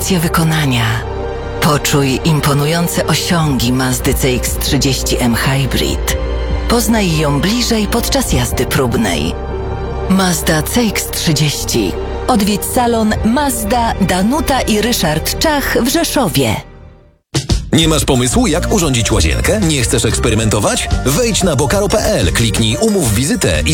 emocje wykonania. Poczuj imponujące osiągi Mazdy CX-30M Hybrid. Poznaj ją bliżej podczas jazdy próbnej. Mazda CX-30. Odwiedź salon Mazda, Danuta i Ryszard Czach w Rzeszowie. Nie masz pomysłu, jak urządzić łazienkę? Nie chcesz eksperymentować? Wejdź na bokaro.pl, kliknij umów wizytę i